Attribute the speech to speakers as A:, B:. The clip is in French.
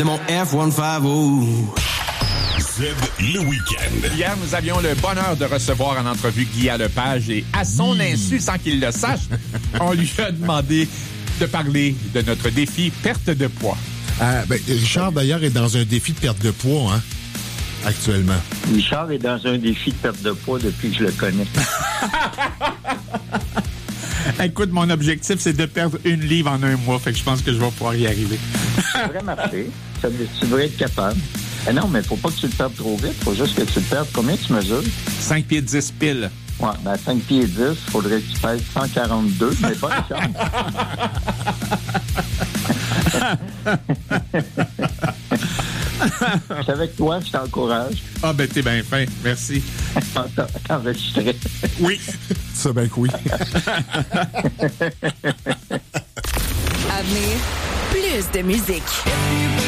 A: de mon F-150.
B: Z le week-end.
C: Hier, nous avions le bonheur de recevoir en entrevue Guy Lepage et à son insu, sans qu'il le sache, on lui a demandé de parler de notre défi perte de poids.
D: Richard, d'ailleurs, est dans un défi de perte de poids, hein, actuellement.
E: Richard est dans un défi de perte de poids depuis que je le connais.
C: Écoute, mon objectif, c'est de perdre 1 livre en 1 mois, fait que je pense que je vais pouvoir y arriver.
E: Ça devrait marcher. Tu devrais être capable. Non, mais faut pas que tu le perdes trop vite. Faut juste que tu le perdes. Combien tu mesures?
C: 5 pieds 10 piles.
E: Ouais, 5 pieds 10, il faudrait que tu pèses 142, mais pas de chance. Je suis avec toi, je t'encourage.
C: Ah, ben, t'es bien fin. Merci.
E: T'enregistrais.
C: Oui.
D: Ça, ben que oui.
F: À venir, plus de musique.